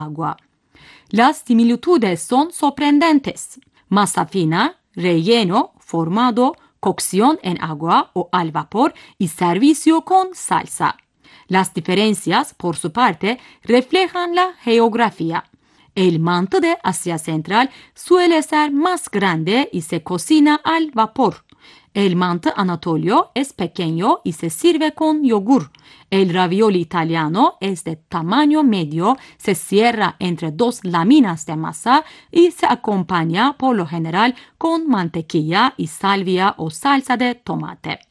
agua. Las similitudes son sorprendentes. Masa fina, relleno, formado, cocción en agua o al vapor y servicio con salsa. Las diferencias, por su parte, reflejan la geografía. El mantı de Asia Central suele ser más grande y se cocina al vapor. El mantı Anatolio es pequeño y se sirve con yogur. El ravioli italiano es de tamaño medio, se cierra entre dos láminas de masa y se acompaña por lo general con mantequilla y salvia o salsa de tomate.